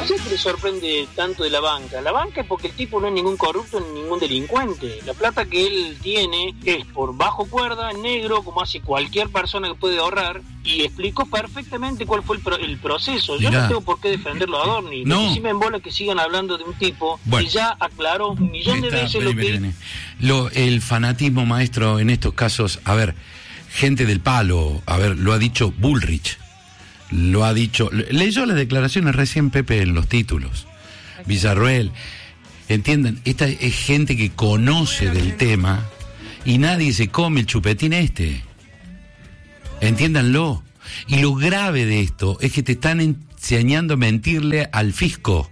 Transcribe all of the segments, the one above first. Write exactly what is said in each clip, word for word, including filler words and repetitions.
sé qué le sorprende tanto de la banca. La banca es porque el tipo no es ningún corrupto ni ningún delincuente. La plata que él tiene es por bajo cuerda, en negro, como hace cualquier persona que puede ahorrar, y explicó perfectamente cuál fue el, pro- el proceso. Yo Mirá. no tengo por qué defenderlo a Adorni. No. Lo que sí me embola que sigan hablando de un tipo Bueno. que ya aclaró un millón de Está, veces vení, lo vení, que... vení. Lo, el fanatismo, maestro, en estos casos, a ver, gente del palo, a ver, lo ha dicho Bullrich, lo ha dicho, leyó las declaraciones recién Pepe en los títulos, Villarroel, entiendan, esta es gente que conoce del tema y nadie se come el chupetín este, entiéndanlo, y lo grave de esto es que te están enseñando a mentirle al fisco.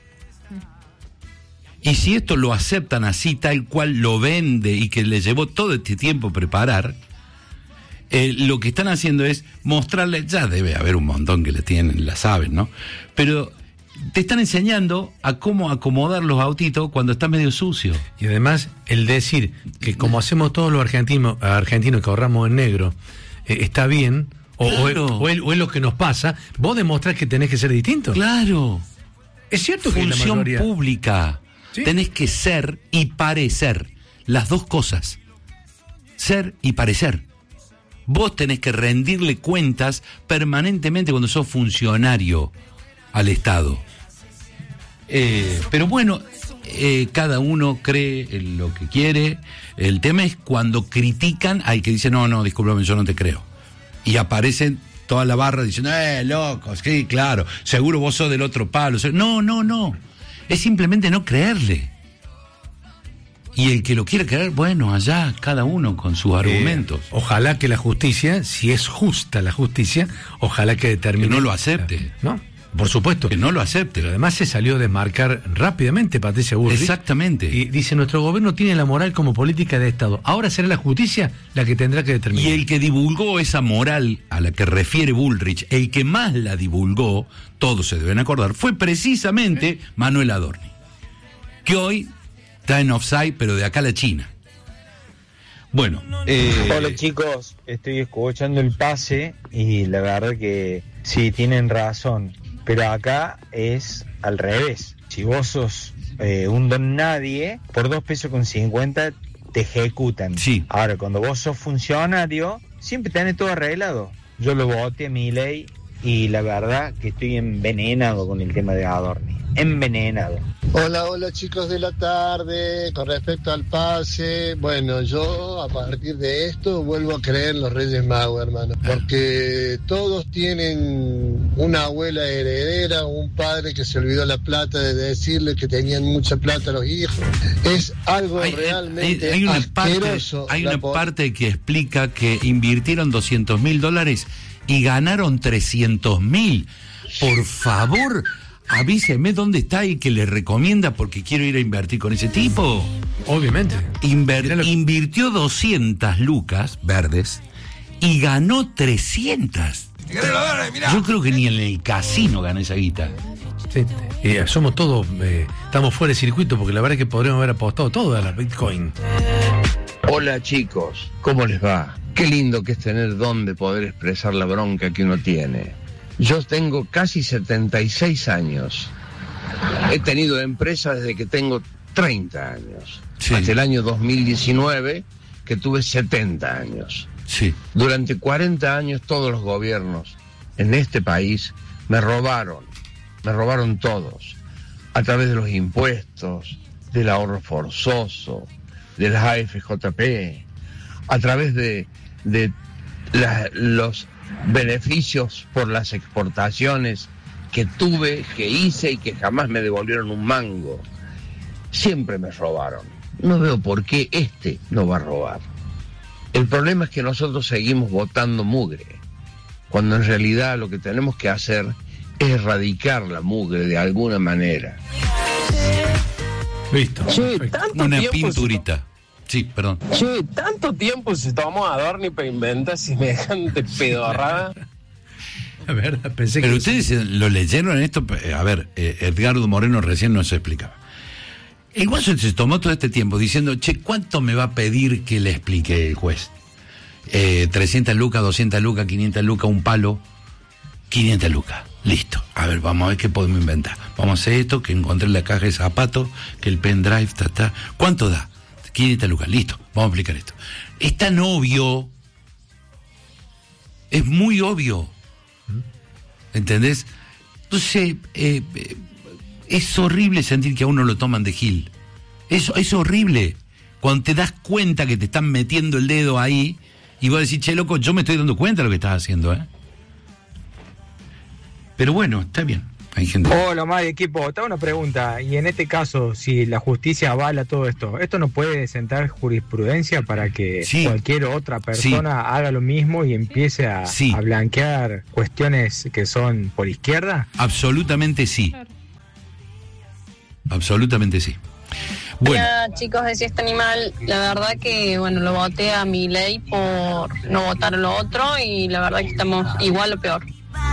Y si esto lo aceptan así, tal cual lo vende y que le llevó todo este tiempo preparar, eh, lo que están haciendo es mostrarle, ya debe haber un montón que le tienen, la saben, ¿no? Pero te están enseñando a cómo acomodar los autitos cuando está medio sucio. Y además, el decir que como hacemos todos los argentinos, argentinos que ahorramos en negro, eh, está bien, o, Claro. o, o, es, o es lo que nos pasa, vos demostrás que tenés que ser distinto. Claro. Es cierto que la Función mayoría... pública. ¿Sí? Tenés que ser y parecer. Las dos cosas. Ser y parecer. Vos tenés que rendirle cuentas permanentemente cuando sos funcionario al Estado. Eh, pero bueno, eh, cada uno cree en lo que quiere. El tema es cuando critican al que dice, no, no, discúlpame, yo no te creo. Y aparecen toda la barra diciendo, eh, loco, sí, claro, seguro vos sos del otro palo. No, no, no. Es simplemente no creerle. Y el que lo quiere creer, bueno, allá cada uno con sus argumentos. Eh, ojalá que la justicia, si es justa la justicia, ojalá que determine... Que no lo acepte. No, por supuesto. Que no lo acepte. Pero además se salió de marcar rápidamente Patricia Bullrich. Exactamente. Y dice, nuestro gobierno tiene la moral como política de Estado. Ahora será la justicia la que tendrá que determinar. Y el que divulgó esa moral a la que refiere Bullrich, el que más la divulgó, todos se deben acordar, fue precisamente Manuel Adorni, que hoy está en offside, pero de acá a la China. Bueno, eh... Hola chicos, estoy escuchando el pase y la verdad que sí, tienen razón, pero acá es al revés. Si vos sos eh, un don nadie, por dos pesos con cincuenta te ejecutan. Sí. Ahora, cuando vos sos funcionario, siempre tenés todo arreglado. Yo lo voté a Milei y la verdad que estoy envenenado con el tema de Adorni. Envenenado. Hola, hola chicos de la tarde. Con respecto al pase, bueno, yo a partir de esto vuelvo a creer en los Reyes Magos, hermano, porque todos tienen una abuela heredera, un padre que se olvidó la plata de decirle que tenían mucha plata a los hijos. Es algo hay, realmente hay, hay una parte, asqueroso. hay una por... parte que explica que invirtieron doscientos mil dólares y ganaron trescientos mil. Por favor, avíseme dónde está y que le recomienda porque quiero ir a invertir con ese tipo. Obviamente. Inver- lo... Invirtió doscientas lucas verdes y ganó trescientas. Yo creo que ni en el casino gana esa guita. Sí, eh, somos todos, eh, estamos fuera de circuito porque la verdad es que podríamos haber apostado todo a la Bitcoin. Hola chicos, ¿cómo les va? Qué lindo que es tener don de poder expresar la bronca que uno tiene. Yo tengo casi setenta y seis años. He tenido empresa desde que tengo treinta años. Sí. Hasta el año dos mil diecinueve, que tuve setenta años. Sí. Durante cuarenta años todos los gobiernos en este país me robaron. Me robaron todos. A través de los impuestos, del ahorro forzoso, de las A F J P, a través de, de la, los beneficios por las exportaciones que tuve, que hice y que jamás me devolvieron un mango. Siempre me robaron. No veo por qué este no va a robar. El problema es que nosotros seguimos votando mugre, cuando en realidad lo que tenemos que hacer es erradicar la mugre de alguna manera. Listo. Che, tanto Una tiempo pinturita. Sí, perdón. Che, tanto tiempo se tomó Adorni para inventar semejante pedorrada. La verdad, pensé Pero que... ustedes lo leyeron en esto. A ver, eh, Edgardo Moreno recién nos explicaba. El guaso se tomó todo este tiempo diciendo, che, ¿cuánto me va a pedir que le explique el juez? Eh, trescientas lucas, doscientas lucas, quinientas lucas, un palo. quinientas lucas. Listo. A ver, vamos a ver qué podemos inventar. Vamos a hacer esto, que encontré en la caja de zapatos, que el pendrive está, está. ¿Cuánto da? quinientas lucas. Listo, vamos a aplicar esto. Es tan obvio. Es muy obvio. ¿Entendés? Entonces, eh, eh, es horrible sentir que a uno lo toman de gil. Es, es horrible. Cuando te das cuenta que te están metiendo el dedo ahí, y vos decís, che, loco, yo me estoy dando cuenta de lo que estás haciendo, ¿eh? Pero bueno, está bien. Hay gente. Hola, Omar y equipo. Te hago una pregunta. Y en este caso, si la justicia avala todo esto, ¿esto no puede sentar jurisprudencia para que sí. cualquier otra persona sí. haga lo mismo y empiece a, sí. a blanquear cuestiones que son por izquierda? Absolutamente sí. Absolutamente sí. Bueno. Hola, chicos de Siesta Animal. La verdad que, bueno, lo voté a Milei por no votar lo otro y la verdad que estamos igual o peor.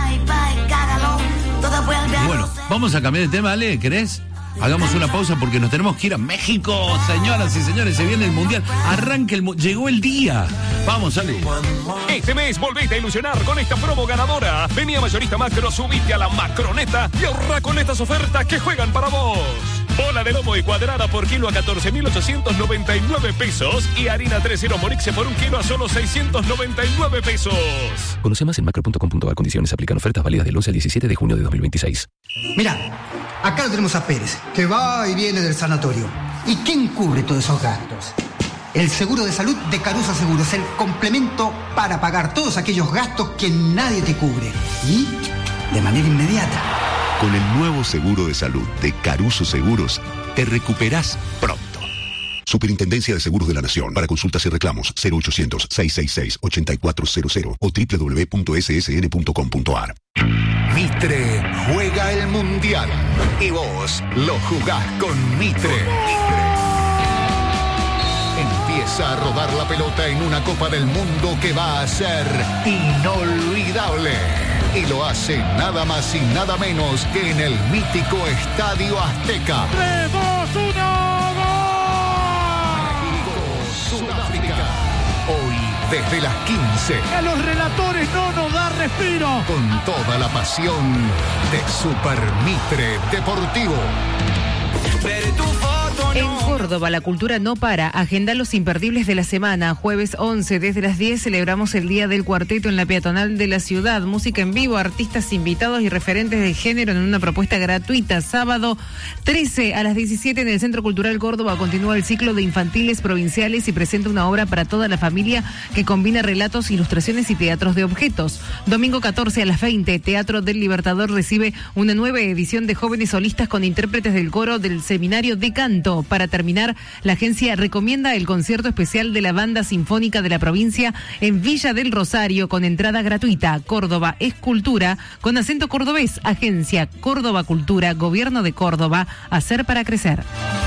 Bueno, vamos a cambiar de tema, Ale, ¿querés? Hagamos una pausa porque nos tenemos que ir a México, señoras y señores, se viene el Mundial. Arranca el mu- llegó el día. Vamos, Ale. Este mes volvete a ilusionar con esta promo ganadora. Vení a Mayorista Macro, subite a la Macroneta y ahorra con estas ofertas que juegan para vos. Bola de lomo y cuadrada por kilo a catorce mil ochocientos noventa y nueve pesos y harina tres cero Morixe por un kilo a solo seiscientos noventa y nueve pesos. Conoce más en macro punto com punto a r. Condiciones aplican. Ofertas válidas del once al diecisiete de junio de dos mil veintiséis. Mirá, acá lo tenemos a Pérez, que va y viene del sanatorio. ¿Y quién cubre todos esos gastos? El seguro de salud de Caruso Seguros, el complemento para pagar todos aquellos gastos que nadie te cubre. Y de manera inmediata. Con el nuevo seguro de salud de Caruso Seguros, te recuperás pronto. Superintendencia de Seguros de la Nación. Para consultas y reclamos, cero ochocientos, seiscientos sesenta y seis, ochenta y cuatro cero cero o doble u doble u doble u punto ese ese ene punto com punto a r. Mitre juega el Mundial y vos lo jugás con Mitre. Empieza a rodar la pelota en una Copa del Mundo que va a ser inolvidable. Y lo hace nada más y nada menos que en el mítico Estadio Azteca. tres, dos, uno, México, Sudáfrica. Hoy desde las quince. A los relatores no nos da respiro. Con toda la pasión de Super Mitre Deportivo. En Córdoba, la cultura no para. Agenda los imperdibles de la semana. Jueves once, desde las diez, celebramos el Día del Cuarteto en la peatonal de la ciudad. Música en vivo, artistas invitados y referentes de género en una propuesta gratuita. Sábado trece, a las diecisiete, en el Centro Cultural Córdoba, continúa el ciclo de infantiles provinciales y presenta una obra para toda la familia que combina relatos, ilustraciones y teatros de objetos. Domingo catorce, a las veinte, Teatro del Libertador recibe una nueva edición de jóvenes solistas con intérpretes del coro del Seminario de Canto. Para terminar, la agencia recomienda el concierto especial de la Banda Sinfónica de la provincia en Villa del Rosario con entrada gratuita. Córdoba es cultura con acento cordobés. Agencia Córdoba Cultura, Gobierno de Córdoba. Hacer para crecer.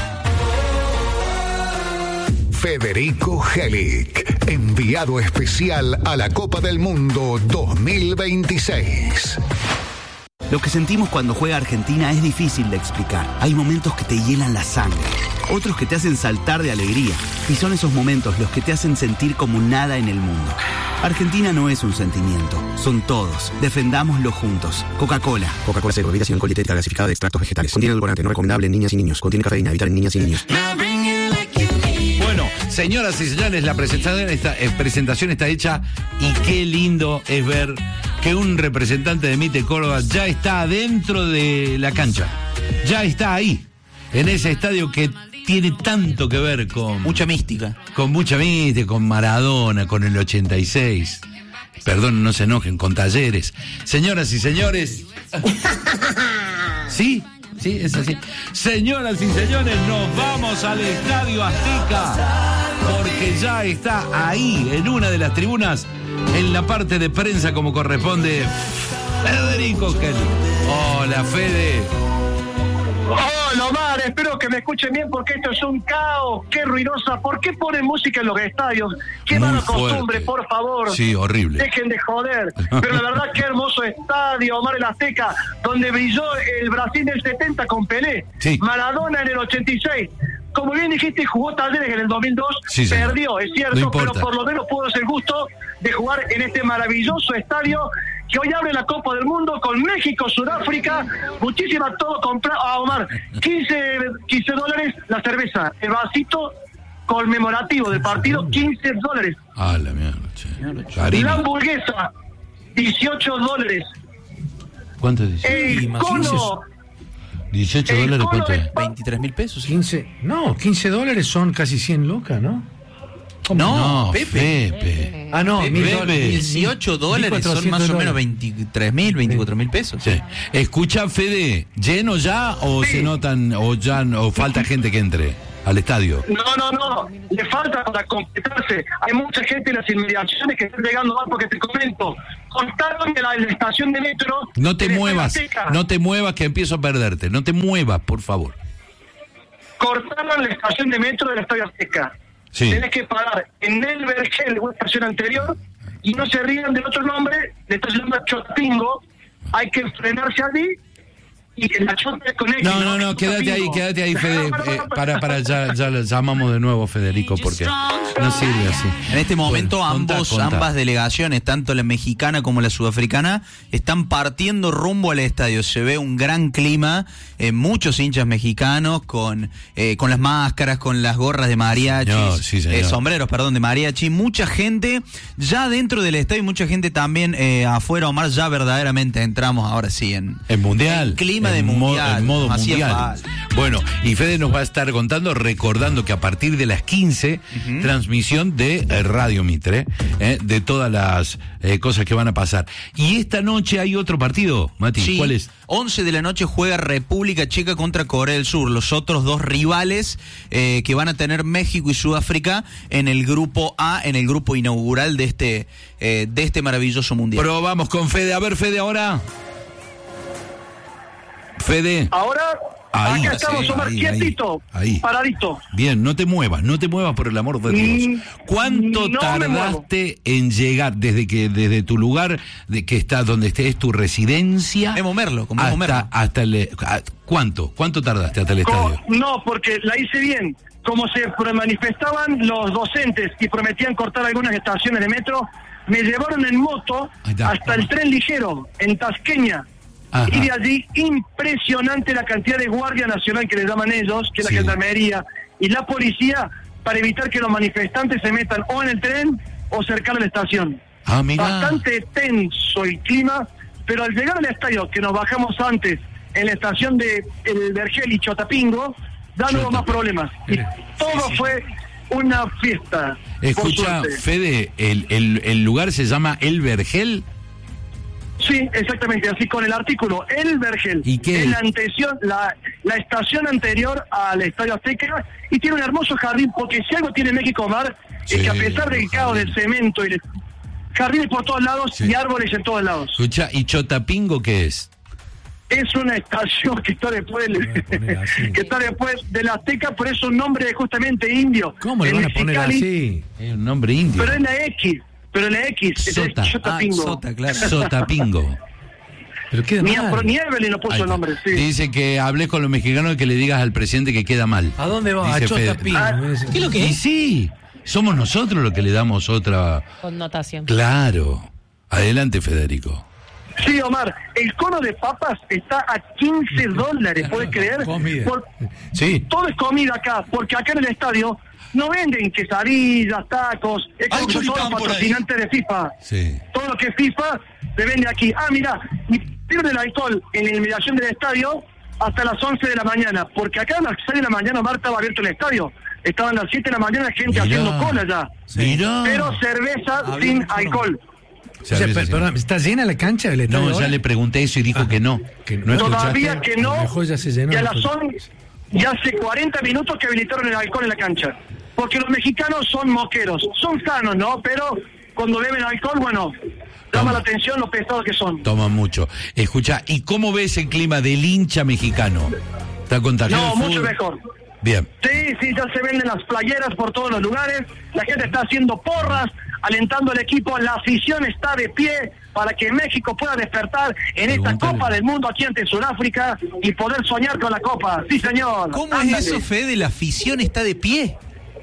Federico Helic, enviado especial a la Copa del Mundo dos mil veintiséis. Lo que sentimos cuando juega Argentina es difícil de explicar. Hay momentos que te hielan la sangre, otros que te hacen saltar de alegría. Y son esos momentos los que te hacen sentir como nada en el mundo. Argentina no es un sentimiento, son todos. Defendámoslo juntos. Coca-Cola. Coca-Cola cero, bebida sin alcohol dietética gasificada de extractos vegetales. Contiene edulcorante no recomendable en niñas y niños. Contiene cafeína, evitar en niñas y niños. Bueno, señoras y señores, la presentación está, eh, presentación está hecha y qué lindo es ver que un representante de Mitre Córdoba ya está dentro de la cancha. Ya está ahí, en ese estadio que tiene tanto que ver con... Mucha mística. Con mucha mística, con Maradona, con el ochenta y seis. Perdón, no se enojen, con Talleres. Señoras y señores... ¿Sí? Sí, es así. Señoras y señores, nos vamos al Estadio Azteca porque ya está ahí, en una de las tribunas, en la parte de prensa como corresponde, Federico Kelly. Hola, Fede. Hola, Omar, espero que me escuchen bien porque esto es un caos. Qué ruidosa. ¿Por qué ponen música en los estadios? Qué Muy mala costumbre, fuerte. por favor. Sí, horrible. Dejen de joder. Pero la verdad, qué hermoso estadio, Omar, el Azteca, donde brilló el Brasil del setenta con Pelé. Sí. Maradona en el ochenta y seis. Como bien dijiste, jugó Talleres en el dos mil dos. Sí, perdió, es cierto, no pero importa. por lo menos pudo ser gusto de jugar en este maravilloso estadio que hoy abre la Copa del Mundo con México, Sudáfrica, muchísimas, todo comprado. Ah, Omar, quince, quince dólares la cerveza, el vasito conmemorativo del partido, quince dólares. Ah, la mierda, che. La hamburguesa, dieciocho dólares. ¿Cuánto dice? El cono. dieciocho dólares, ¿cuánto es? veintitrés mil pesos. quince, no, quince dólares son casi cien lucas, ¿no? No, no, Pepe. Pepe. Ah, no, Pepe. Pepe. dieciocho dólares son más o menos veintitrés mil, veinticuatro mil pesos. Sí. Escucha, Fede, ¿lleno ya o sí. se notan o ya o falta gente que entre al estadio? No, no, no, le falta para completarse. Hay mucha gente en las inmediaciones que están llegando más porque te comento. Cortaron de la, la estación de metro. No te muevas, no te muevas que empiezo a perderte. No te muevas, por favor. Cortaron la estación de metro del Estadio Azteca. Sí. Tenés que parar en el Vergel, una estación anterior, y no se rían del otro nombre, le está llamando Chotapingo. Hay que frenarse allí y en la Chota con X. No, no, no, quédate ahí, quédate ahí, Fede. Eh, para, para, ya, ya lo llamamos de nuevo, Federico, porque no sirve así. En este momento, bueno, ambos, contá, contá. ambas delegaciones, tanto la mexicana como la sudafricana, están partiendo rumbo al estadio. Se ve un gran clima, eh, muchos hinchas mexicanos con, eh, con las máscaras, con las gorras de mariachi, señor, sí, señor. eh, sombreros, perdón, de mariachi. Mucha gente ya dentro del estadio y mucha gente también eh, afuera. Omar, ya verdaderamente entramos ahora sí en el mundial. En clima de en mundial. Mo, en modo Hacía mundial. falta. Bueno, y Fede nos va a estar contando, recordando que a partir de las quince, uh-huh. transmisión de eh, Radio Mitre, eh, de todas las eh, cosas que van a pasar. Y esta noche hay otro partido, Mati, sí, ¿cuál es? once de la noche juega República Checa contra Corea del Sur, los otros dos rivales eh, que van a tener México y Sudáfrica en el grupo A, en el grupo inaugural de este, eh, de este maravilloso mundial. Pero vamos con Fede, a ver Fede ahora. Fede. Ahora, ahí, acá estamos, sí, Omar, ahí, quietito, ahí. paradito. Bien, no te muevas, no te muevas por el amor de Dios. ¿Cuánto no tardaste en llegar desde que desde tu lugar, de que está donde estés tu residencia? Memo Merlo, como hasta, Memo Merlo. hasta el, ¿Cuánto? ¿Cuánto tardaste hasta el Como, estadio? no, porque la hice bien. Como se manifestaban los docentes y prometían cortar algunas estaciones de metro, me llevaron en moto hasta el tren ligero, en Tasqueña. Ajá. Y de allí, impresionante la cantidad de Guardia Nacional que le llaman ellos, que es sí. la gendarmería, y la policía, para evitar que los manifestantes se metan o en el tren o cercano a la estación. Ah, mira. Bastante tenso el clima, pero al llegar al estadio, que nos bajamos antes en la estación de El Vergel y Chotapingo, ya no hubo más problemas. Y todo fue una fiesta. Escucha, Fede, el, el, el lugar se llama El Vergel. Sí, exactamente, así con el artículo El Vergel. ¿Y qué? Es la, antesión, la, la estación anterior al Estadio Azteca y tiene un hermoso jardín, porque si algo tiene México, Omar, sí, es que a pesar del caos del cemento y de jardines por todos lados sí. y árboles en todos lados. Escucha, ¿y Chotapingo qué es? Es una estación que está después que está después de la Azteca, pero es un nombre justamente indio. ¿Cómo le van a poner así? Es un nombre indio. Pero es la X. Pero la X, Sota. es Chotapingo. Ah, Sota, claro. Sotapingo. Pero queda ni, mal. Ni Evelyn no puso el nombre, sí. Dice que hables con los mexicanos y que le digas al presidente que queda mal. ¿A dónde va? A Chotapingo. Ah, ¿qué es lo que es? Y sí, somos nosotros los que le damos otra connotación. Claro. Adelante, Federico. Sí, Omar, el cono de papas está a quince dólares, ¿puedes creer? Comida. Por, sí. Todo es comida acá, porque acá en el estadio no venden quesadillas, tacos, es como que todos los patrocinantes de FIFA. Sí. Todo lo que es FIFA se vende aquí. Ah, mira, y pierde el alcohol en la inmediación del estadio hasta las once de la mañana, porque acá a las seis de la mañana, Omar, estaba abierto el estadio. Estaban a las siete de la mañana gente Mirá. haciendo cola ya. Mirá. Pero cerveza ah, sin bien, alcohol. O sea, pero, pero, ¿está llena la cancha del estadio? No, ya ahora? le pregunté eso y dijo ah, que no. Que no Todavía que no. Ya se llenó. Y a las son, ya hace cuarenta minutos que habilitaron el alcohol en la cancha. Porque los mexicanos son moqueros. Son sanos, ¿no? Pero cuando beben alcohol, bueno, llama la atención los pesados que son. Toman mucho. Escucha, ¿y cómo ves el clima del hincha mexicano? ¿Está contagiado? No, mucho mejor. Bien. Sí, sí, ya se venden las playeras por todos los lugares. La gente está haciendo porras, alentando al equipo. La afición está de pie para que México pueda despertar en esta Pregúntale. Copa del Mundo aquí ante Sudáfrica y poder soñar con la Copa. Sí, señor. ¿Cómo Ándale. es eso, Fede? ¿La afición está de pie?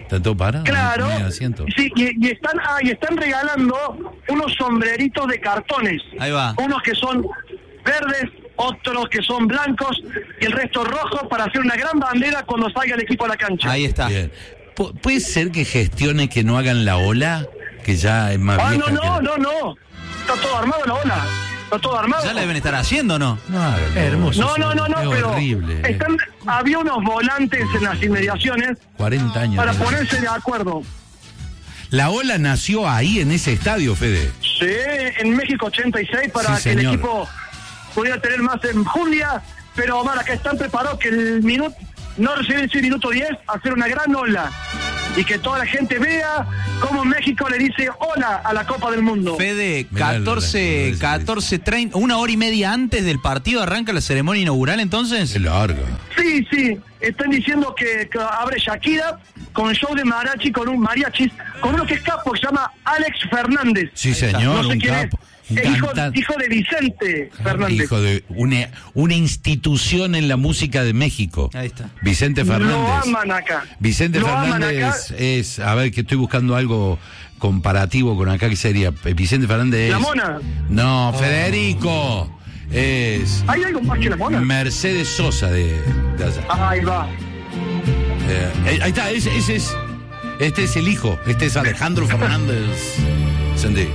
Está todo parado. Claro. No hay asiento. Sí, y, y están ah, y están regalando unos sombreritos de cartones. Ahí va. Unos que son verdes, otros que son blancos y el resto rojo para hacer una gran bandera cuando salga el equipo a la cancha. Ahí está. Bien. Pu- ¿Puede ser que gestione que no hagan la ola? Que ya es más Ah, vieja no, no, que... no, no. Está todo armado la ola. Está todo armado. Ya la deben estar haciendo, ¿no? No, Hermoso. No, no, no, no, Es pero horrible. están, había unos volantes en las inmediaciones cuarenta años. para ¿no? ponerse de acuerdo. La ola nació ahí, en ese estadio, Fede. Sí, en México ochenta y seis para Sí, que el señor. equipo pudiera tener más enjundia, pero Omar, acá están preparados que el minuto, no reciben ese minuto diez, hacer una gran ola y que toda la gente vea cómo México le dice hola a la Copa del Mundo. Fede, Mirá, catorce, la- la- catorce treinta, una hora y media antes del partido arranca la ceremonia inaugural, entonces. Es larga. Sí, sí, están diciendo que, que abre Shakira con show de mariachi, con un mariachis, con uno que es capo, que se llama Alex Fernández. Sí, señor, No sé un quién capo. es. Un Es hijo, cantante. hijo de Vicente Fernández. Hijo de una, una institución en la música de México. Ahí está. Vicente Fernández. Lo aman acá. Vicente Lo aman Fernández acá. es, a ver, que estoy buscando algo comparativo con acá, que sería Vicente Fernández es... La Mona. No, Federico. Es ¿Hay algo más que la Mona? Mercedes Sosa de, de allá. Ahí va. Eh, eh, ahí está, ese, ese es... Este es el hijo, este es Alejandro Fernández. Sentí.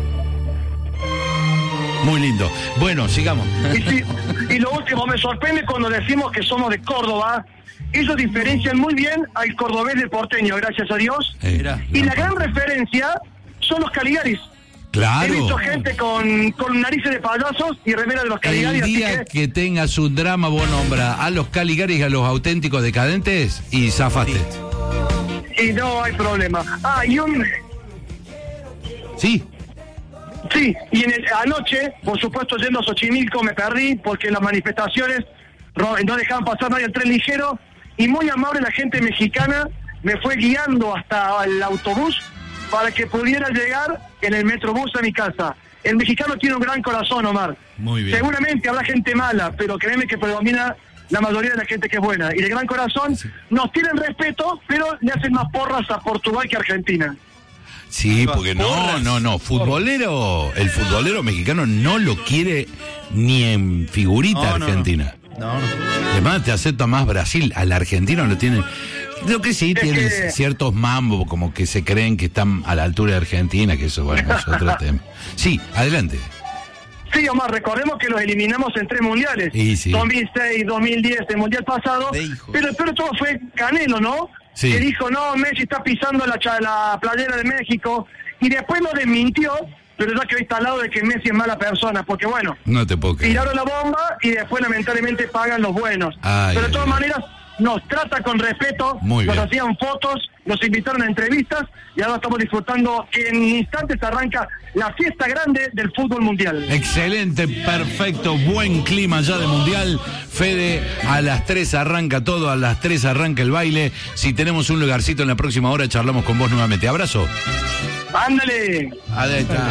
Muy lindo. Bueno, sigamos. Y, sí, y lo último, me sorprende cuando decimos que somos de Córdoba. Ellos diferencian muy bien al cordobés del porteño, gracias a Dios. Eh, Mira. Y la gran referencia son los Caligaris. Claro. He visto gente con, con narices de payasos y remera de los Caligaris. El así día que, que tengas un drama, vos nombra a los Caligaris y a los auténticos decadentes y zafaste. y no hay problema. Ah, y un... Sí. Sí, y en el, anoche, por supuesto, yendo a Xochimilco me perdí porque las manifestaciones ro- no dejaban pasar nadie el tren ligero y muy amable la gente mexicana me fue guiando hasta el autobús para que pudiera llegar en el metrobús a mi casa. El mexicano tiene un gran corazón, Omar. Muy bien. Seguramente habrá gente mala, pero créeme que predomina la mayoría de la gente que es buena. Y de gran corazón nos tienen respeto, pero le hacen más porras a Portugal que a Argentina. Sí, porque no, no, no. Futbolero, el futbolero mexicano no lo quiere ni en figurita No, no, no. Argentina. No, no. Además, te acepta más Brasil. Al argentino lo tienen. Lo que sí, Es tienen que- ciertos mambos, como que se creen que están a la altura de Argentina, que eso, bueno, es otro tema. Sí, adelante. Sí, Omar, recordemos que los eliminamos en tres mundiales. Y sí. dos mil seis, dos mil diez, el mundial pasado. De hijo. Pero el peor de todo fue Canelo, ¿no? Sí. Que dijo, no, Messi está pisando la, cha- la playera de México. Y después lo desmintió, pero ya quedó instalado de que Messi es mala persona. Porque bueno, No te puedo creer. tiraron la bomba y después lamentablemente pagan los buenos. Ay, pero de ay, todas ay. maneras, nos trata con respeto, Muy nos bien. hacían fotos, nos invitaron a entrevistas y ahora estamos disfrutando que en instantes arranca la fiesta grande del fútbol mundial. Excelente, perfecto, buen clima ya de mundial. Fede, a las tres arranca todo, a las tres arranca el baile. Si tenemos un lugarcito en la próxima hora, charlamos con vos nuevamente. Abrazo. ¡Ándale! Ahí está.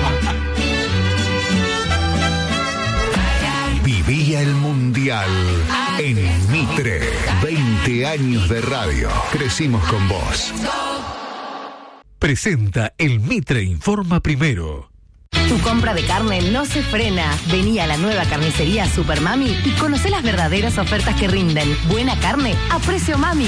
Vivía el Mundial en Mitre. veinte años de radio. Crecimos con vos. Presenta el Mitre Informa Primero. Tu compra de carne no se frena. Vení a la nueva carnicería Super Mami y conoce las verdaderas ofertas que rinden. Buena carne a precio mami.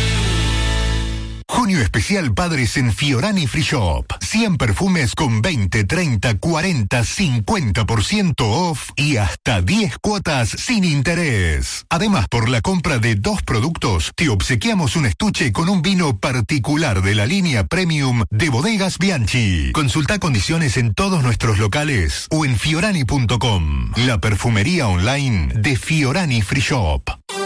Junio especial Padres en Fiorani Free Shop. cien perfumes con veinte, treinta, cuarenta, cincuenta por ciento off y hasta diez cuotas sin interés. Además, por la compra de dos productos, te obsequiamos un estuche con un vino particular de la línea Premium de Bodegas Bianchi. Consulta condiciones en todos nuestros locales o en fiorani punto com. La perfumería online de Fiorani Free Shop.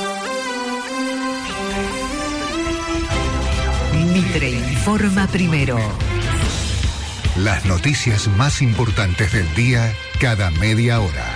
Mitre informa primero. Las noticias más importantes del día cada media hora.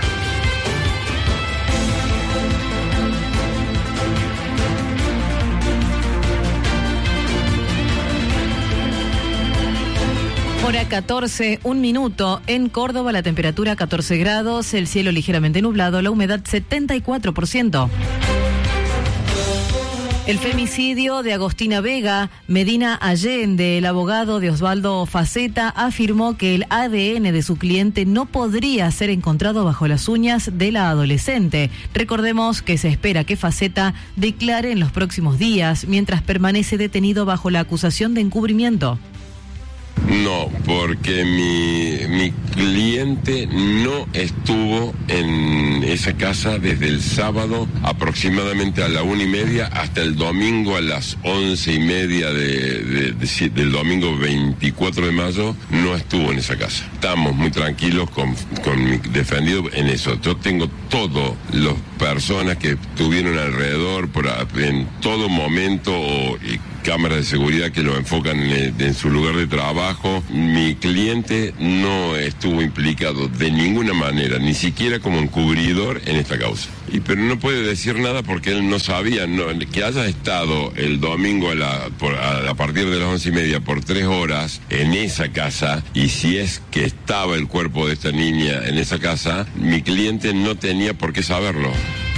Hora catorce, un minuto. En Córdoba la temperatura catorce grados, el cielo ligeramente nublado, la humedad setenta y cuatro por ciento. El femicidio de Agostina Vega, Medina Allende, el abogado de Osvaldo Faceta, afirmó que el A D N de su cliente no podría ser encontrado bajo las uñas de la adolescente. Recordemos que se espera que Faceta declare en los próximos días, mientras permanece detenido bajo la acusación de encubrimiento. No, porque mi, mi cliente no estuvo en esa casa desde el sábado aproximadamente a la una y media hasta el domingo a las once y media de, de, de, del domingo veinticuatro de mayo, no estuvo en esa casa. Estamos muy tranquilos con, con mi defendido en eso. Yo tengo todas las personas que estuvieron alrededor por, en todo momento o cámaras de seguridad que lo enfocan en, en su lugar de trabajo. Mi cliente no estuvo implicado de ninguna manera, ni siquiera como encubridor en esta causa. Y pero no puede decir nada porque él no sabía, no, que haya estado el domingo a, la, por, a, a partir de las once y media por tres horas en esa casa, y si es que estaba el cuerpo de esta niña en esa casa, mi cliente no tenía por qué saberlo.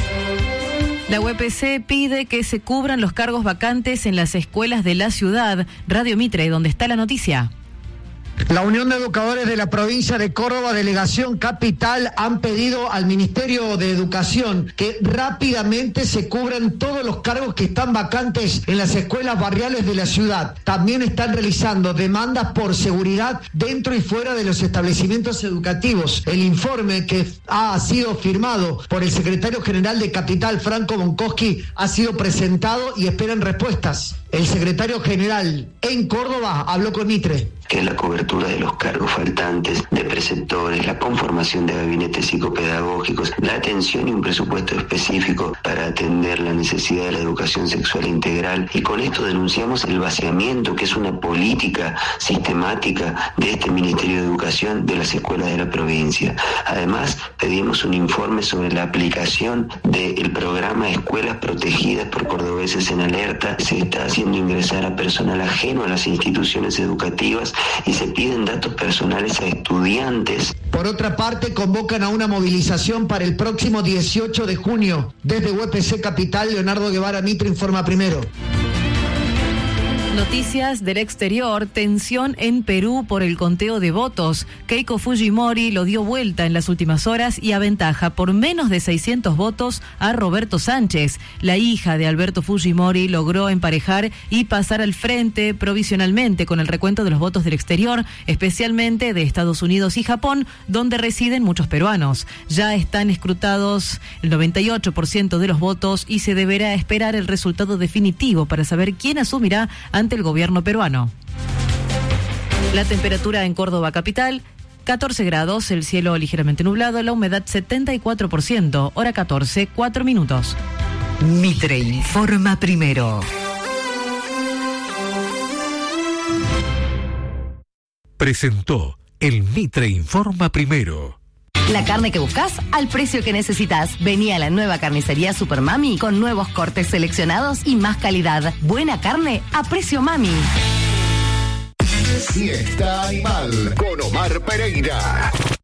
La U P C pide que se cubran los cargos vacantes en las escuelas de la ciudad. Radio Mitre, ¿dónde está la noticia? La Unión de Educadores de la provincia de Córdoba, Delegación Capital, han pedido al Ministerio de Educación que rápidamente se cubran todos los cargos que están vacantes en las escuelas barriales de la ciudad. También están realizando demandas por seguridad dentro y fuera de los establecimientos educativos. El informe que ha sido firmado por el secretario general de Capital, Franco Bonkowski, ha sido presentado y esperan respuestas. El secretario general en Córdoba habló con Mitre. Que es la cobertura de los cargos faltantes de preceptores, la conformación de gabinetes psicopedagógicos, la atención y un presupuesto específico para atender la necesidad de la educación sexual integral. Y con esto denunciamos el vaciamiento, que es una política sistemática de este Ministerio de Educación de las escuelas de la provincia. Además, pedimos un informe sobre la aplicación del programa Escuelas Protegidas por Cordobeses en Alerta. Se está haciendo ingresar a personal ajeno a las instituciones educativas y se piden datos personales a estudiantes. Por otra parte, convocan a una movilización para el próximo dieciocho de junio. Desde U P C Capital, Leonardo Guevara Mitre informa primero. Noticias del exterior, tensión en Perú por el conteo de votos. Keiko Fujimori lo dio vuelta en las últimas horas y aventaja por menos de seiscientos votos a Roberto Sánchez. La hija de Alberto Fujimori logró emparejar y pasar al frente provisionalmente con el recuento de los votos del exterior, especialmente de Estados Unidos y Japón, donde residen muchos peruanos. Ya están escrutados el noventa y ocho por ciento de los votos y se deberá esperar el resultado definitivo para saber quién asumirá ante el gobierno peruano. La temperatura en Córdoba capital, catorce grados, el cielo ligeramente nublado, la humedad setenta y cuatro por ciento, hora catorce, cuatro minutos. Mitre informa primero. Presentó el Mitre informa primero. La carne que buscas al precio que necesitas. Vení a la nueva carnicería Super Mami con nuevos cortes seleccionados y más calidad. Buena carne a precio Mami. Fiesta Animal con Omar Pereira.